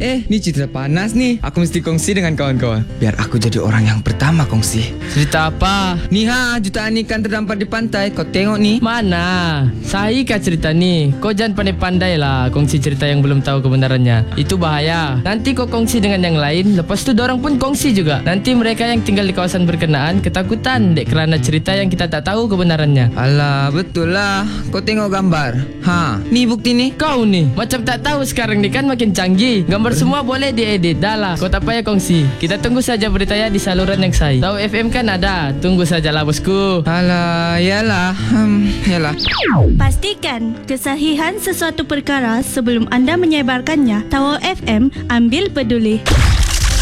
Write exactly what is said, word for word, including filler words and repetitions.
Eh, ni cerita panas nih. Aku mesti kongsi dengan kawan-kawan. Biar aku jadi orang yang pertama kongsi. Cerita apa? Ni ha, jutaan ikan terdampar di pantai. Kau tengok ni. Mana? Sahih kah cerita ni? Kau jangan pandai-pandai lah kongsi cerita yang belum tahu kebenarannya. Itu bahaya. Nanti kau kongsi dengan yang lain, lepas tu dorang pun kongsi juga. Nanti mereka yang tinggal di kawasan berkenaan ketakutan dek kerana cerita yang kita tak tahu kebenarannya. Alah, betul lah. Kau tengok gambar. Ha, ni bukti ni. Kau ni macam tak tahu sekarang ni kan makin canggih. Gambar semua boleh diedit. Dah lah, kau tak payah kongsi. Kita tunggu saja beritanya di saluran yang sahih. Tahu F M kan ada. Tunggu sajalah bosku. Alah, yalah. Hmm, yalah. Pastikan kesahihan sesuatu perkara sebelum anda menyebarkannya. Tahu F M, ambil peduli.